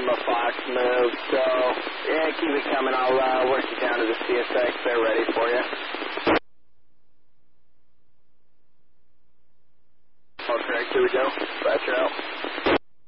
Lima Fox move. So, yeah, keep it coming. I'll work you down to the CSX. They're ready for you. All correct, here we go.